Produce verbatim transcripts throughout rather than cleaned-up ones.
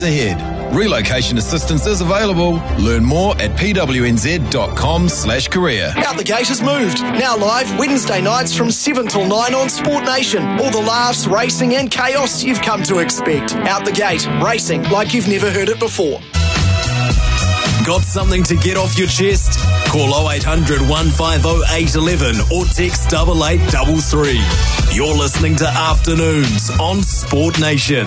ahead. Relocation assistance is available. Learn more at pwnz.com slash career. Out the Gate has moved. Now live Wednesday nights from seven till nine on Sport Nation. All the laughs, racing and chaos you've come to expect. Out the Gate, racing like you've never heard it before. Got something to get off your chest? Call oh eight hundred, one five oh, eight one one or text double eight double three. You're listening to Afternoons on Sport Nation.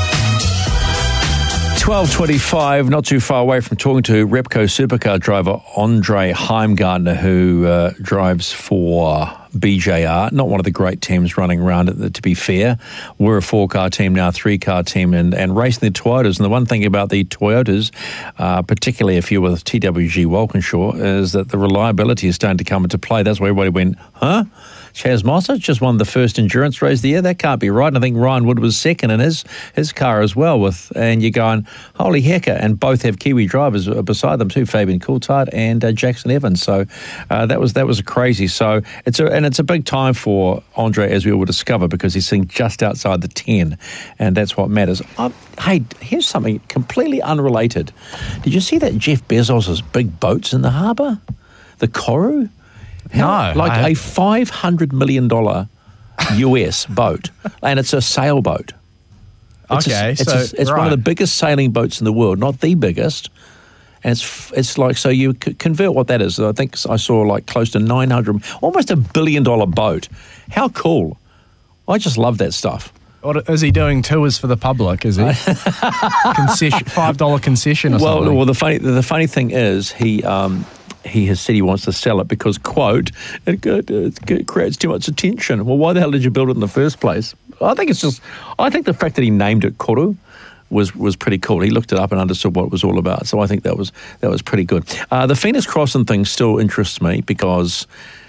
twelve twenty-five, not too far away from talking to Repco supercar driver Andre Heimgartner, who uh, drives for B J R, not one of the great teams running around, to be fair. We're a four-car team now, three-car team, and, and racing the Toyotas. And the one thing about the Toyotas, uh, particularly if you're with T W G Walkinshaw, is that the reliability is starting to come into play. That's where everybody went, huh? Chaz Mossach just won the first endurance race of the year. That can't be right. And I think Ryan Wood was second in his his car as well. With and you're going, holy hecker! And both have Kiwi drivers beside them too, Fabian Coulthard and uh, Jackson Evans. So uh, that was that was crazy. So it's a and it's a big time for Andre, as we will discover, because he's sitting just outside the ten, and that's what matters. Uh, hey, here's something completely unrelated. Did you see that Jeff Bezos's big boats in the harbour, the Koru? How, no. Like I... a five hundred million dollars U S boat, and it's a sailboat. It's okay, a, it's, so, a, it's right. one of the biggest sailing boats in the world, not the biggest. And it's it's like, so you c- convert what that is. I think I saw like close to nine hundred, almost a billion dollar boat. How cool. I just love that stuff. What, is he doing tours for the public, is he? Concession, five dollar concession or well, something? Well, the funny, the funny thing is he... Um, He has said he wants to sell it because, quote, it, it creates too much attention. Well, why the hell did you build it in the first place? I think it's just, I think the fact that he named it Koru was was pretty cool. He looked it up and understood what it was all about. So I think that was that was pretty good. Uh, the Phoenix Crossing thing still interests me because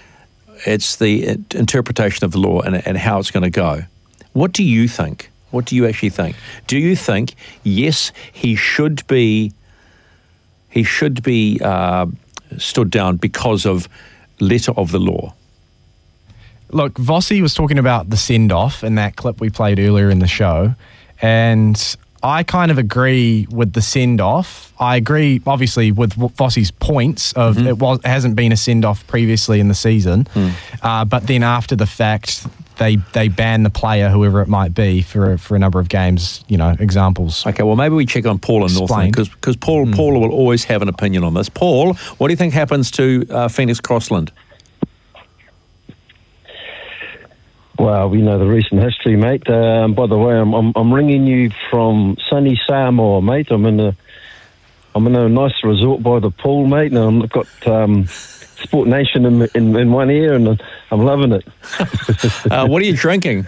it's the interpretation of the law and, and how it's going to go. What do you think? What do you actually think? Do you think, yes, he should be, he should be... Uh, stood down because of letter of the law? Look, Vossi was talking about the send-off in that clip we played earlier in the show, and I kind of agree with the send-off. I agree, obviously, with Vossi's points of mm-hmm. it was it hasn't been a send-off previously in the season, mm. uh, but then after the fact, they they ban the player, whoever it might be, for for a number of games. You know, examples. Okay, well, maybe we check on Paul in Northland, because because Paul mm. Paul will always have an opinion on this. Paul, what do you think happens to uh, Phoenix Crossland? Well, we know the recent history, mate. Um, by the way, I'm, I'm I'm ringing you from sunny Samoa, mate. I'm in a I'm in a nice resort by the pool, mate, and I've got um, Sport Nation in, in in one ear, and I'm loving it. uh, what are you drinking?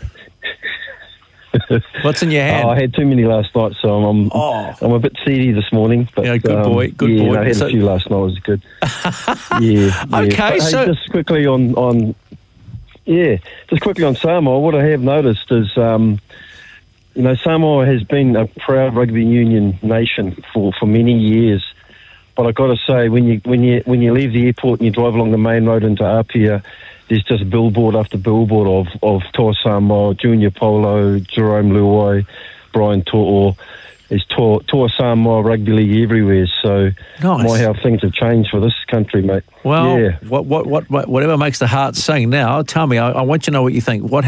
What's in your hand? Oh, I had too many last night, so I'm I'm, oh. I'm a bit seedy this morning. But, yeah, good boy, um, good yeah, boy. I had so, a few last night. It was good. yeah, yeah. Okay, but, so hey, just quickly on on. Yeah, just quickly on Samoa, what I have noticed is, um, you know, Samoa has been a proud rugby union nation for, for many years. But I've got to say, when you when you when you leave the airport and you drive along the main road into Apia, there's just billboard after billboard of of Toa Samoa, Junior Polo, Jerome Luai, Brian To'o. There's Toa, Toa Samoa rugby league everywhere. So, nice. My how things have changed for this country, mate. Well, yeah. what, what, what, whatever makes the heart sing now, tell me, I, I want you to know what you think. What